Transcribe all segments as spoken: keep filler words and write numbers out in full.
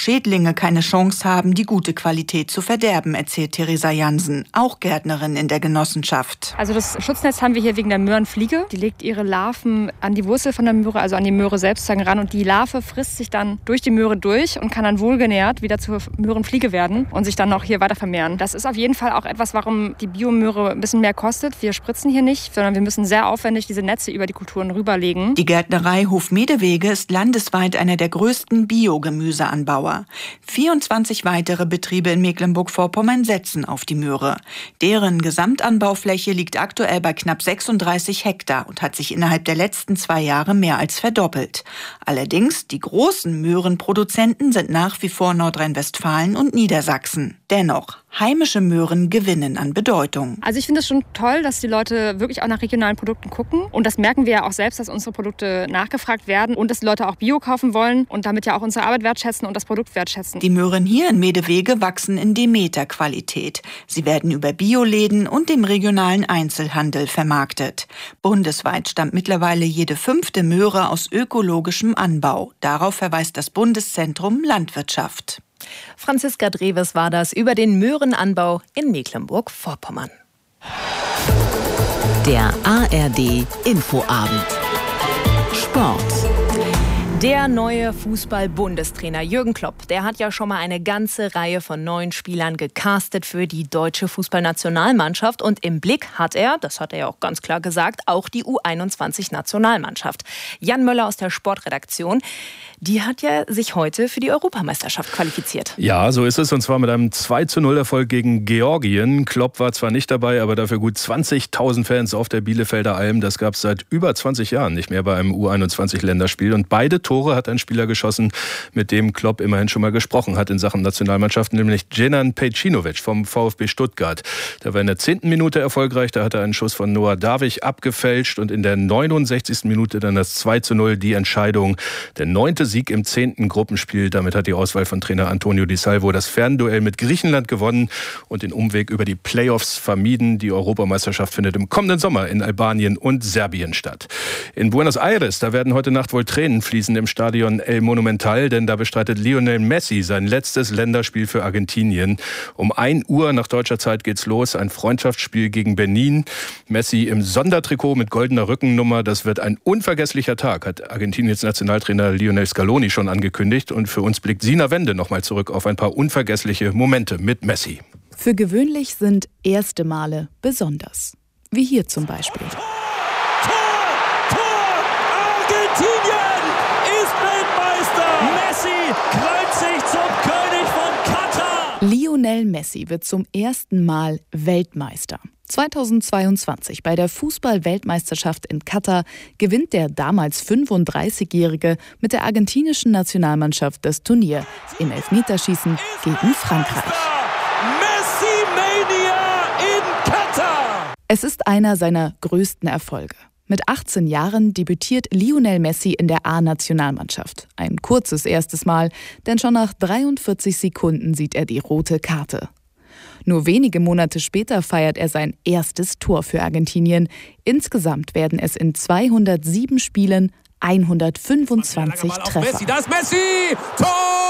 Schädlinge keine Chance haben, die gute Qualität zu verderben, erzählt Theresa Jansen, auch Gärtnerin in der Genossenschaft. Also das Schutznetz haben wir hier wegen der Möhrenfliege. Die legt ihre Larven an die Wurzel von der Möhre, also an die Möhre selbst ran. Und die Larve frisst sich dann durch die Möhre durch und kann dann wohlgenährt wieder zur Möhrenfliege werden und sich dann noch hier weiter vermehren. Das ist auf jeden Fall auch etwas, warum die Biomöhre ein bisschen mehr kostet. Wir spritzen hier nicht, sondern wir müssen sehr aufwendig diese Netze über die Kulturen rüberlegen. Die Gärtnerei Hofmedewege ist landesweit einer der größten Bio-Gemüseanbauer. vierundzwanzig weitere Betriebe in Mecklenburg-Vorpommern setzen auf die Möhre. Deren Gesamtanbaufläche liegt aktuell bei knapp sechsunddreißig Hektar und hat sich innerhalb der letzten zwei Jahre mehr als verdoppelt. Allerdings, die großen Möhrenproduzenten sind nach wie vor Nordrhein-Westfalen und Niedersachsen. Dennoch, heimische Möhren gewinnen an Bedeutung. Also ich finde es schon toll, dass die Leute wirklich auch nach regionalen Produkten gucken. Und das merken wir ja auch selbst, dass unsere Produkte nachgefragt werden und dass die Leute auch Bio kaufen wollen und damit ja auch unsere Arbeit wertschätzen und das Produkt wertschätzen. Die Möhren hier in Medewege wachsen in Demeter-Qualität. Sie werden über Bioläden und dem regionalen Einzelhandel vermarktet. Bundesweit stammt mittlerweile jede fünfte Möhre aus ökologischem Anbau. Darauf verweist das Bundeszentrum Landwirtschaft. Franziska Dreves war das über den Möhrenanbau in Mecklenburg-Vorpommern. Der A R D Infoabend. Sport. Der neue Fußball-Bundestrainer Jürgen Klopp, der hat ja schon mal eine ganze Reihe von neuen Spielern gecastet für die deutsche Fußballnationalmannschaft. Und im Blick hat er, das hat er ja auch ganz klar gesagt, auch die U einundzwanzig-Nationalmannschaft. Jan Möller aus der Sportredaktion, die hat ja sich heute für die Europameisterschaft qualifiziert. Ja, so ist es, und zwar mit einem zwei zu null Erfolg gegen Georgien. Klopp war zwar nicht dabei, aber dafür gut zwanzigtausend Fans auf der Bielefelder Alm. Das gab es seit über zwanzig Jahren nicht mehr bei einem U einundzwanzig-Länderspiel. Und beide Tore hat ein Spieler geschossen, mit dem Klopp immerhin schon mal gesprochen hat in Sachen Nationalmannschaft, nämlich Djenan Pejcinovic vom VfB Stuttgart. Der war in der zehnten Minute erfolgreich, da hat er einen Schuss von Noah Davich abgefälscht und in der neunundsechzigsten Minute dann das zwei zu null, die Entscheidung. Der neunte Sieg im zehnten Gruppenspiel. Damit hat die Auswahl von Trainer Antonio Di Salvo das Fernduell mit Griechenland gewonnen und den Umweg über die Playoffs vermieden. Die Europameisterschaft findet im kommenden Sommer in Albanien und Serbien statt. In Buenos Aires, da werden heute Nacht wohl Tränen fließen im Stadion El Monumental, denn da bestreitet Lionel Messi sein letztes Länderspiel für Argentinien. Um ein Uhr nach deutscher Zeit geht's los, ein Freundschaftsspiel gegen Benin. Messi im Sondertrikot mit goldener Rückennummer, das wird ein unvergesslicher Tag, hat Argentiniens Nationaltrainer Lionel Scaloni schon angekündigt. Und für uns blickt Sina Wende nochmal zurück auf ein paar unvergessliche Momente mit Messi. Für gewöhnlich sind erste Male besonders. Wie hier zum Beispiel. Tor! Tor! Argentinien ist Weltmeister! Messi krönt sich zum König von Katar! Lionel Messi wird zum ersten Mal Weltmeister. zweitausendzweiundzwanzig bei der Fußball-Weltmeisterschaft in Katar gewinnt der damals fünfunddreißigjährige mit der argentinischen Nationalmannschaft das Turnier im Elfmeterschießen gegen Frankreich. Messi-Mania in Katar! Es ist einer seiner größten Erfolge. Mit achtzehn Jahren debütiert Lionel Messi in der A-Nationalmannschaft. Ein kurzes erstes Mal, denn schon nach dreiundvierzig Sekunden sieht er die rote Karte. Nur wenige Monate später feiert er sein erstes Tor für Argentinien. Insgesamt werden es in zweihundertsieben Spielen hundertfünfundzwanzig Treffer. Messi, das Messi! Tor!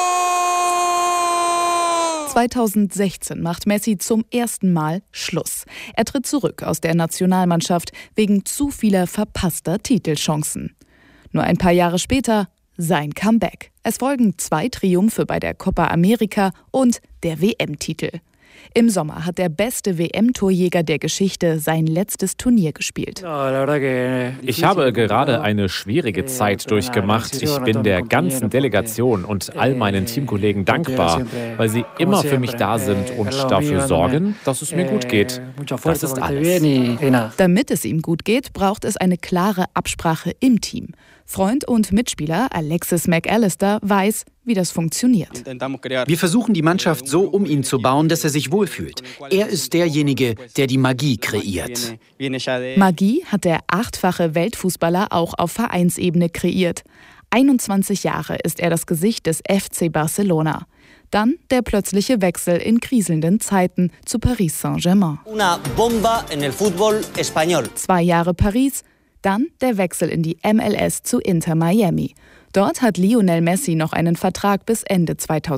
zweitausendsechzehn macht Messi zum ersten Mal Schluss. Er tritt zurück aus der Nationalmannschaft wegen zu vieler verpasster Titelchancen. Nur ein paar Jahre später sein Comeback. Es folgen zwei Triumphe bei der Copa America und der W M-Titel. Im Sommer hat der beste W M-Torjäger der Geschichte sein letztes Turnier gespielt. Ich habe gerade eine schwierige Zeit durchgemacht. Ich bin der ganzen Delegation und all meinen Teamkollegen dankbar, weil sie immer für mich da sind und dafür sorgen, dass es mir gut geht. Das ist alles. Damit es ihm gut geht, braucht es eine klare Absprache im Team. Freund und Mitspieler Alexis McAllister weiß, wie das funktioniert. Wir versuchen, die Mannschaft so um ihn zu bauen, dass er sich wohlfühlt. Er ist derjenige, der die Magie kreiert. Magie hat der achtfache Weltfußballer auch auf Vereinsebene kreiert. einundzwanzig Jahre ist er das Gesicht des F C Barcelona. Dann der plötzliche Wechsel in kriselnden Zeiten zu Paris Saint-Germain. Zwei Jahre Paris, dann der Wechsel in die M L S zu Inter Miami. Dort hat Lionel Messi noch einen Vertrag bis Ende zweitausendachtzehn.